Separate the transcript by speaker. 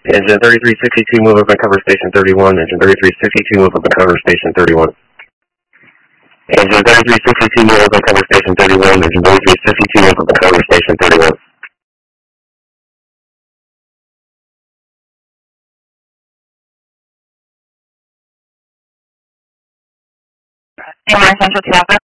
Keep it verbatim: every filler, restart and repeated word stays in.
Speaker 1: Engine thirty-three sixty-two, move up and cover station thirty-one. Engine thirty-three sixty-two, move up and cover station thirty-one. Engine thirty-three sixty-two, move up and cover station thirty-one. Engine thirty-three sixty-two, move up and cover station thirty-one.
Speaker 2: Air Central two Alpha.